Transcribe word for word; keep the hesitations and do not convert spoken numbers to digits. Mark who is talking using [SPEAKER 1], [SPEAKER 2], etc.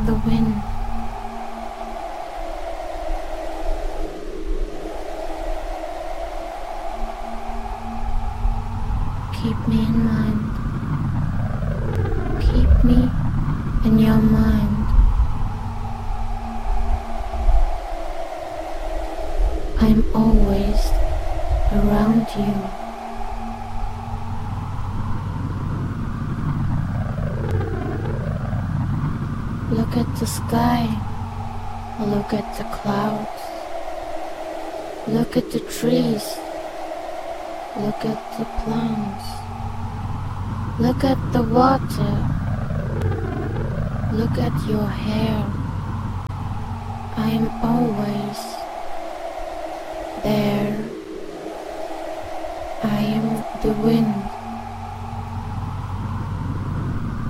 [SPEAKER 1] the wind. Keep me in mind. Keep me in your mind. I'm always around you. Look at the sky. Look at the clouds. Look at the trees. Look at the plants. Look at the water. Look at your hair. I am always there.